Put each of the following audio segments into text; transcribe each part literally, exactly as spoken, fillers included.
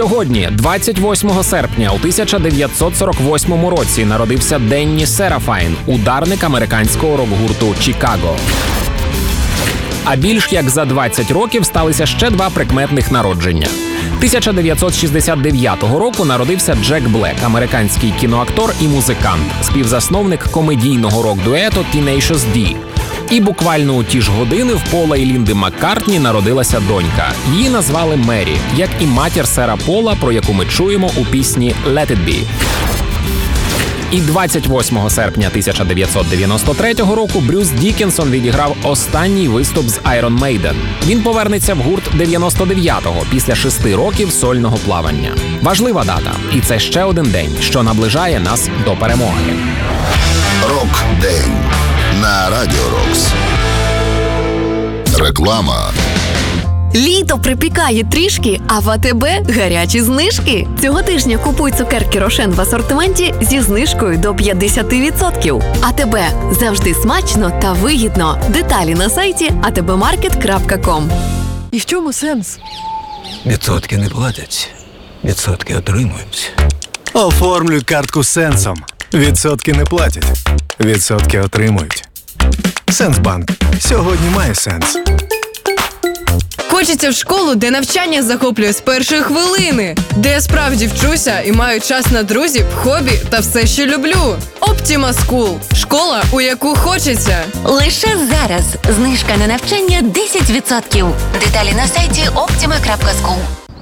Сьогодні, двадцять восьмого серпня у тисяча дев'ятсот сорок восьмому році, народився Денні Серафайн, ударник американського рок-гурту «Чикаго». А більш як за двадцять років сталися ще два прикметних народження. тисяча дев'ятсот шістдесят дев'ятого року народився Джек Блек, американський кіноактор і музикант, співзасновник комедійного рок-дуету Tenacious D. І буквально у ті ж години в Пола і Лінди Маккартні народилася донька. Її назвали Мері, як і матір сера Пола, про яку ми чуємо у пісні «Let It Be». І двадцять восьмого серпня тисяча дев'ятсот дев'яносто третього року Брюс Дікінсон відіграв останній виступ з Iron Maiden. Він повернеться в гурт дев'яносто дев'ятого після шести років сольного плавання. Важлива дата. І це ще один день, що наближає нас до перемоги. Рок-день на Радіо Рокс. Реклама. Літо припікає трішки, а в АТБ гарячі знижки. Цього тижня купуй цукерки «Рошен» в асортименті зі знижкою до п'ятдесят відсотків. АТБ – завжди смачно та вигідно. Деталі на сайті а те бе маркет крапка ком. І в чому сенс? Відсотки не платять, відсотки отримують. Оформлюй картку з Сенсом. Відсотки не платять, відсотки отримують. Сенсбанк. Сьогодні має сенс. Хочеться в школу, де навчання захоплює з першої хвилини, де я справді вчуся і маю час на друзів, хобі та все, що люблю. Optima School – школа, у яку хочеться. Лише зараз знижка на навчання десять відсотків. Деталі на сайті оптіма крапка скул.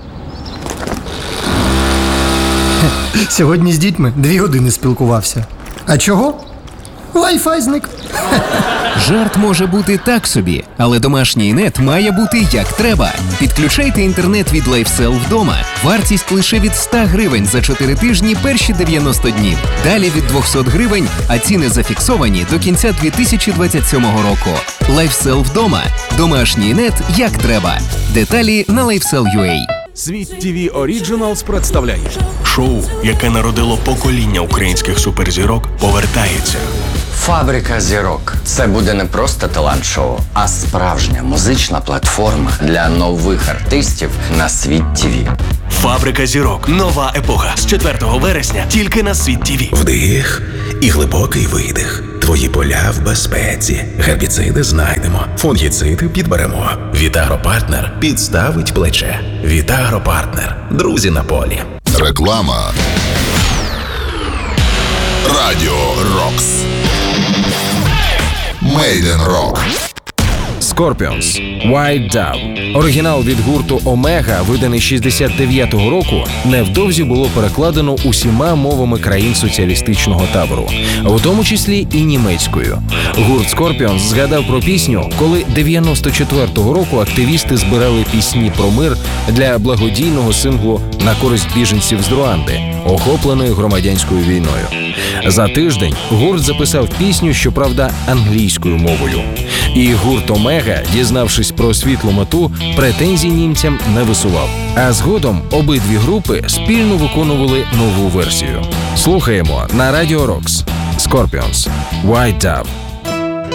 Сьогодні з дітьми дві години спілкувався. А чого? Wi-Fi зник. Жарт може бути так собі, але домашній нет має бути як треба. Підключайте інтернет від LifeCell вдома. Вартість лише від сто гривень за чотири тижні перші дев'яносто днів. Далі від двісті гривень, а ціни зафіксовані до кінця дві тисячі двадцять сьомого року. LifeCell вдома. Домашній нет як треба. Деталі на LifeCell.ua. Світ ті ві Originals представляє шоу, яке народило покоління українських суперзірок, повертається. Фабрика зірок – це буде не просто талант-шоу, а справжня музична платформа для нових артистів на Світ ті ві. Фабрика зірок. Нова епоха. З четвертого вересня тільки на Світ ті ві. Вдих і глибокий видих. Твої поля в безпеці. Гербіциди знайдемо. Фунгіциди підберемо. Вітагропартнер підставить плече. Вітагропартнер. Друзі на полі. Реклама. Радіо Рокс. Made in Rock. Scorpions White Dove. Оригінал від гурту Омега, виданий шістдесят дев'ятого року, невдовзі було перекладено усіма мовами країн соціалістичного табору, в тому числі і німецькою. Гурт Scorpions згадав про пісню, коли дев'яносто четвертого року активісти збирали пісні про мир для благодійного синглу на користь біженців з Руанди, охопленої громадянською війною. За тиждень гурт записав пісню, щоправда, англійською мовою. І гурт Омега, дізнавшись про світлу мету, претензій німцям не висував. А згодом обидві групи спільно виконували нову версію. Слухаємо на Радіо Рокс. Scorpions White Dove.